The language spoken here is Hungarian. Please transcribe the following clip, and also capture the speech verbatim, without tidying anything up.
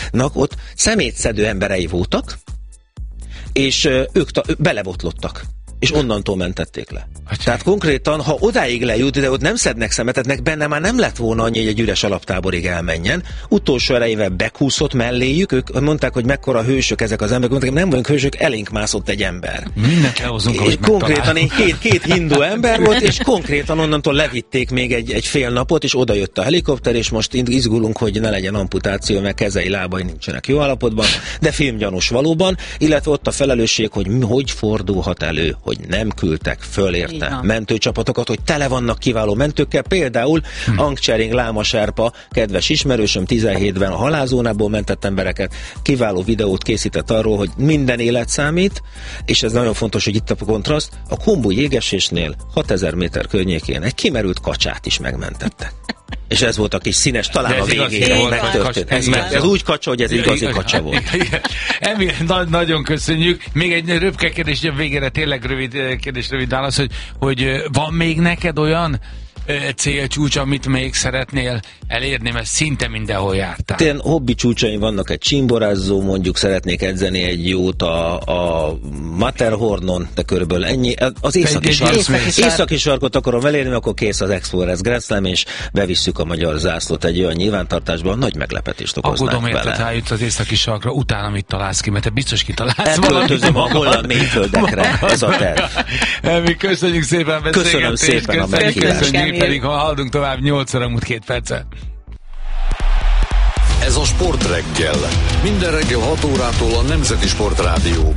ott szemétszedő emberei voltak, és ők ta- belebotlottak. És onnantól mentették le. Hogy Tehát konkrétan, ha odáig lejut, de ott nem szednek szemetetnek, benne már nem lett volna annyi, hogy egy üres alaptáborig elmenjen. Utolsó erejével bekúszott melléjük, ők mondták, hogy mekkora hősök ezek az emberek, mondták, nem vagyunk hősök, elénk mászott egy ember. Mindent lehozunk, és konkrétan én két, két hindu ember volt, és konkrétan onnantól levitték még egy, egy fél napot, és oda jött a helikopter, és most izgulunk, hogy ne legyen amputáció, mert kezei, lábai nincsenek jó állapotban, de filmgyanús valóban, illetve ott a felelősség, hogy hogy fordulhat elő, hogy nem küldtek föl érte mentőcsapatokat, hogy tele vannak kiváló mentőkkel, például hm. Angcsering Láma Sherpa, kedves ismerősöm, tizenhétben a halálzónából mentett embereket, kiváló videót készített arról, hogy minden élet számít, és ez nagyon fontos, hogy itt a kontraszt, a Khumbu jégesésnél hatezer méter környékén egy kimerült kacsát is megmentettek. És ez volt a kis színes, talán a végén megtörtént. Ez, meg, ez úgy kacsa, hogy ez igazi kacsa volt. Emil, na, nagyon köszönjük. Még egy röpke kérdés, a végére tényleg rövid kérdés, rövid válasz, hogy, hogy van még neked olyan célcsúcs, amit még szeretnél elérni, mert szinte mindenhol jártál. Ilyen hobbi csúcsaim vannak, egy csimborázó, mondjuk szeretnék edzeni egy jót a, a Matterhornon, de körülbelül ennyi. Az északi, sark, északi, északi sarkot akarom elérni, akkor kész az Explorers Grand Slam, és bevisszük a magyar zászlót egy olyan nyilvántartásban, nagy meglepetést okoznánk vele. Aggódom, érted, rájutsz az északi sarkra, utána mit találsz ki, mert te biztos kitalálsz. Elköltözöm a holland mélyföldekre, ez a terv. Mi köszönjük szépen, köszönöm szépen a meghívást. Pedig ha haladunk tovább nyolc óra múlt két percet. Ez a Sportreggel. Minden reggel hat órától a Nemzeti Sportrádióban.